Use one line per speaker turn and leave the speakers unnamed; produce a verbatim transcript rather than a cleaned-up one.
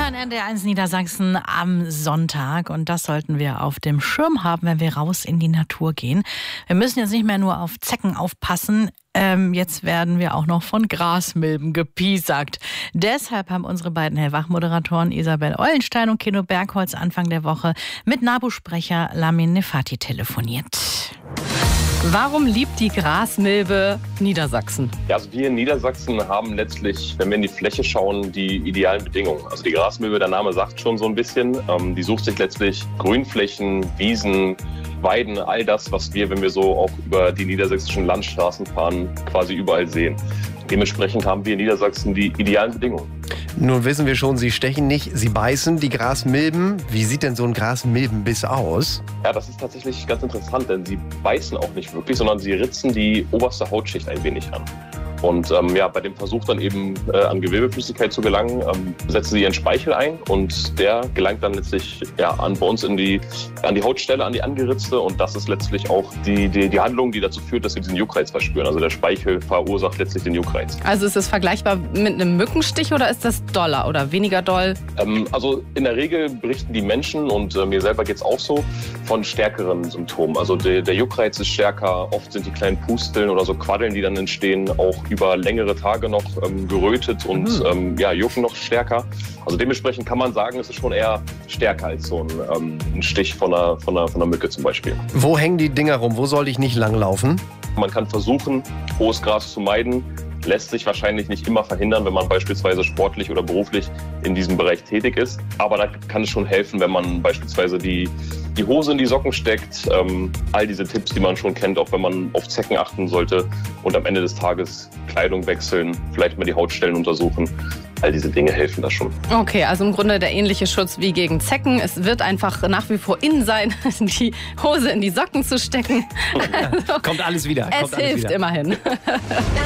hören N D R eins Niedersachsen am Sonntag und das sollten wir auf dem Schirm haben, wenn wir raus in die Natur gehen. Wir müssen jetzt nicht mehr nur auf Zecken aufpassen, ähm, jetzt werden wir auch noch von Grasmilben gepiesackt. Deshalb haben unsere beiden Hellwach-Moderatoren Isabel Eulenstein und Keno Bergholz Anfang der Woche mit NABU-Sprecher Lamin Nefati telefoniert.
Warum liebt die Grasmilbe Niedersachsen?
Ja, also wir in Niedersachsen haben letztlich, wenn wir in die Fläche schauen, die idealen Bedingungen. Also die Grasmilbe, der Name sagt schon so ein bisschen, ähm, die sucht sich letztlich Grünflächen, Wiesen, Weiden, all das, was wir, wenn wir so auch über die niedersächsischen Landstraßen fahren, quasi überall sehen. Dementsprechend haben wir in Niedersachsen die idealen Bedingungen.
Nun wissen wir schon, sie stechen nicht, sie beißen, die Grasmilben. Wie sieht denn so ein Grasmilbenbiss aus?
Ja, das ist tatsächlich ganz interessant, denn sie beißen auch nicht wirklich, sondern sie ritzen die oberste Hautschicht ein wenig an. Und ähm, ja, bei dem Versuch dann eben äh, an Gewebeflüssigkeit zu gelangen, ähm, setzen sie ihren Speichel ein und der gelangt dann letztlich ja, an bei uns in die, an die Hautstelle, an die angeritzte und das ist letztlich auch die, die, die Handlung, die dazu führt, dass wir diesen Juckreiz verspüren. Also der Speichel verursacht letztlich den Juckreiz.
Also ist es vergleichbar mit einem Mückenstich oder ist das doller oder weniger doll?
Ähm, also in der Regel berichten die Menschen und äh, mir selber geht es auch so, von stärkeren Symptomen. Also der, der Juckreiz ist stärker, oft sind die kleinen Pusteln oder so Quaddeln, die dann entstehen, auch über längere Tage noch ähm, gerötet und mhm. ähm, ja, jucken noch stärker. Also dementsprechend kann man sagen, es ist schon eher stärker als so ein, ähm, ein Stich von einer, von, einer, von einer Mücke zum Beispiel.
Wo hängen die Dinger rum? Wo soll ich nicht langlaufen?
Man kann versuchen, hohes Gras zu meiden. Lässt sich wahrscheinlich nicht immer verhindern, wenn man beispielsweise sportlich oder beruflich in diesem Bereich tätig ist. Aber da kann es schon helfen, wenn man beispielsweise die, die Hose in die Socken steckt. Ähm, all diese Tipps, die man schon kennt, auch wenn man auf Zecken achten sollte und am Ende des Tages Kleidung wechseln, vielleicht mal die Hautstellen untersuchen. All diese Dinge helfen da schon.
Okay, also im Grunde der ähnliche Schutz wie gegen Zecken. Es wird einfach nach wie vor in sein, die Hose in die Socken zu stecken.
Also, kommt alles wieder.
Es
kommt alles
hilft
wieder.
immerhin.